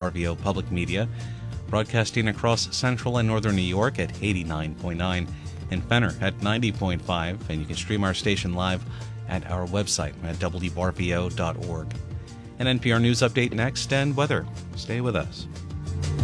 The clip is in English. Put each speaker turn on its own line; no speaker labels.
WRVO Public Media, broadcasting across central and northern New York at 89.9 and Fenner at 90.5, and you can stream our station live at our website at wrvo.org. An NPR News Update next, and weather. Stay with us.